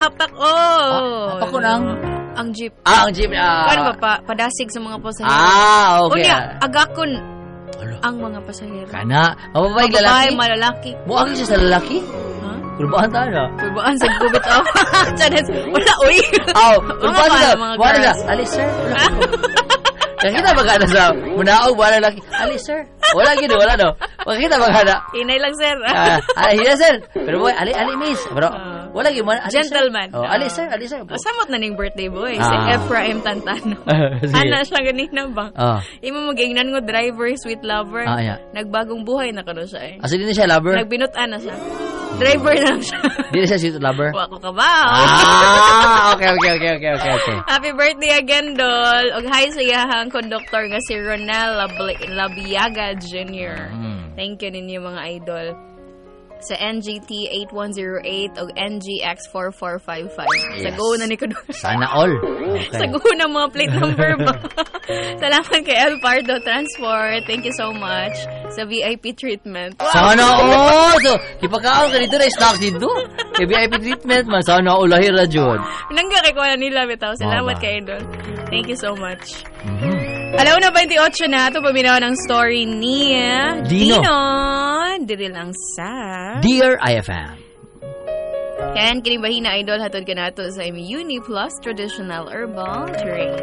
Hapak, Hapak ko nang? Ang jeep. Ang jeep. Paano ba? Padasig sa mga pasahero. Okay. Unya, agakon ang mga pasahero. Kana. Mababaig lalaki? Mababae, malalaki. Buang siya sa lalaki? Kurbaan tayo na. Kurbaan sa gubit of. Chanes, wala, uy. Kurbaan siya. Buwan na. Alis, sir. Nakita ba ka na sa munaog, buwan na laki? Alis, sir. Wala gino, wala no. Makikita ba ka na? Hinay lang, sir. Hinay, sir. Pero boy, ali, miss. Pero, wala gino. Gentleman. Alis, sir. Samot na ning birthday boy. Si Ephraim Tantano. Ana siya ganina ba? Imo magingnan ngo driver, sweet lover. Nagbagong buhay na kano siya eh. Asa din siya, lover? Nagbinutan na siya. Driver na siya. Di na siya sweet lover? Wako ka ba? Okay. Happy birthday again, Dol. Og hi sa iyahang conductor nga si Ronel Labiaga Jr. Thank you ninyo mga idol. Sa NGT 8108 o NGX 4455. Yes. Sa go na ni Kudo. Sana all. Sa go na mga plate number ba? Salamat kay El Pardo Transport. Thank you so much. Sa VIP treatment. Wow. Sana all. So, ipakaon ka dito na stock dito. Kay VIP treatment man. Sana all. Lahir na dyan. Pinangga kay kuha nila. Bitaw. Salamat kay Idol. Thank you so much. Alaw na 28 na ito paminaw ng story ni Dino. Diri lang sa Dear IFM. Yan, kinibahin na idol hatod ka nato sa Uni Plus Traditional Herbal Drink.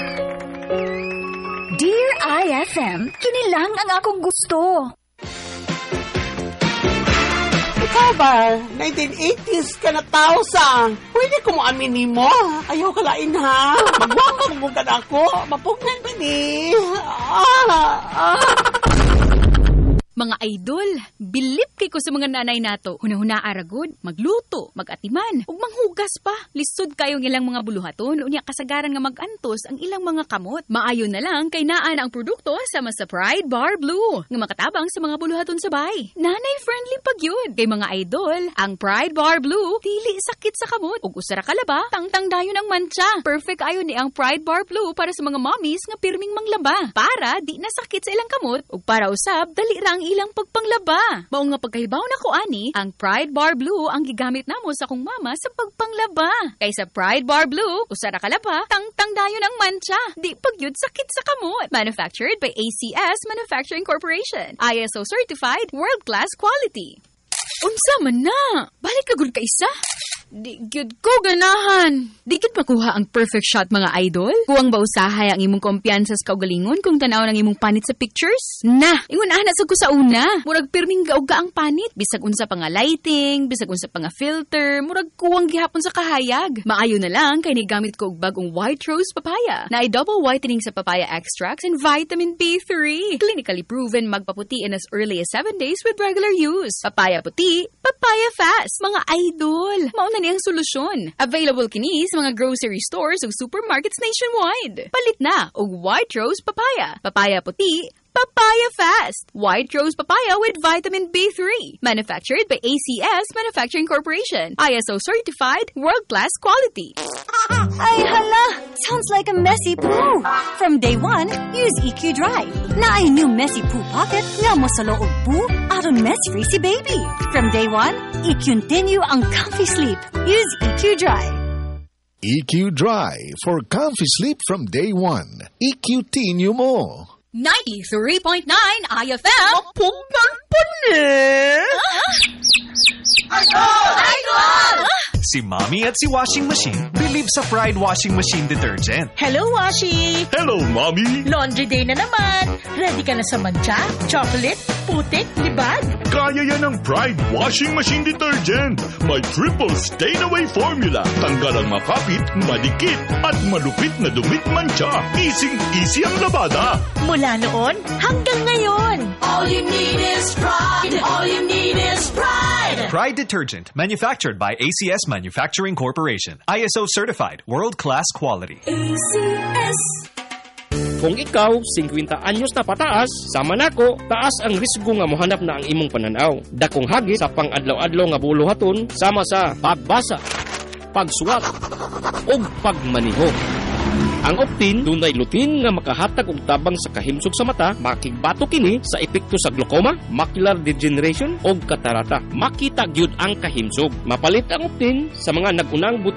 Dear IFM, kini lang ang akong gusto. Ikaw ba, 1980s ka na tao sa? Pwede ko mo aminin mo. Ayaw ka lain ha. Magwang mo ka na ako. Mapugnan ba ni? Mga idol, bilip kay ko sa mga nanay nato. Hunahuna aragod, magluto, magatiman, ug manghugas pa. Lisod kayong ilang mga buluhaton, unya kasagaran nga magantos ang ilang mga kamot. Maayo na lang kay naan ang produkto sama sa Pride Bar Blue, nga makatabang sa mga buluhaton sabay. Nanay-friendly pag yun. Kay mga idol, ang Pride Bar Blue, dili sakit sa kamot. Ug usara kalaba, tangtang dayon ang mancha. Perfect ayon ni ang Pride Bar Blue para sa mga mommies nga pirming manglaba. Para di na sakit sa ilang kamot, ug para usab, dali rang ilang pagpanglaba. Mao nga pagkahibaw na ko ani, ang Pride Bar Blue ang gigamit namo sa akong mama sa pagpanglaba. Kay sa Pride Bar Blue, usara kalaba, tangtang dayon ang mancha. Di pagyud sakit sa kamot. Manufactured by ACS Manufacturing Corporation. ISO certified, world-class quality. Unsa man na? Balik ka gud ka isa? Di gyud ko ganahan. Di gyud makuha ang perfect shot mga idol. Kuwang ba usahay ang imong kumpiyansa sa kaugalingon kung tanaw ng imong panit sa pictures? Nah, ingon ana sa ko sa una. Murag pirming gauga ang panit. Bisag unsa pa nga lighting, bisag unsa pa nga filter, murag kuwang gihapon sa kahayag. Maayo na lang kay ni gamit ko og bagong white rose papaya. Na double whitening sa papaya extracts and vitamin B3. Clinically proven magpaputi in as early as 7 days with regular use. Papaya puti, papaya fast. Mga idol, mauna ni ang solusyon. Available kini sa mga grocery stores ug supermarkets nationwide. Palit na og White Rose Papaya. Papaya puti, papaya fast. White Rose Papaya with vitamin B3. Manufactured by ACS Manufacturing Corporation. ISO certified, world-class quality. Ay hala! Sounds like a messy poo. From day one, use EQ Dry. Na ay new messy poo pocket nga mo sa loob poo, aron mess-free si baby. From day one, i-continue ang comfy sleep. Use EQ Dry. EQ Dry for comfy sleep from day one. EQ-tinue mo. 93.9 IFM. Mapugnan pa ni? Idol! Si Mommy at si Washing Machine believe sa Pride Washing Machine Detergent. Hello, Washi! Hello, Mommy! Laundry day na naman. Ready ka na sa mancha, chocolate, putik, libag? Kaya yan ang Pride Washing Machine Detergent. May triple stain-away formula. Tanggal ang makapit, madikit, at malupit na dumit mancha. Easy ang labada. Mula noon hanggang ngayon. All you need is pride. All you need is pride. Pride Detergent, manufactured by ACS Manufacturing Corporation. ISO certified, world-class quality. ACS. Kung ikaw, 50 anyos na pataas, sama nako, taas ang risgo nga mohanap na ang imong pananaw. Dakong hagit sa pang-adlaw-adlaw nga buluhaton sama sa pagbasa, pagsuwat, o pagmaniho. Ang Optin, dunay lutin nga makahatag og tabang sa kahimsog sa mata, makigbato kini sa epekto sa glaucoma, macular degeneration o katarata. Makita gyud ang kahimsog. Mapalit ang Optin sa mga nagunang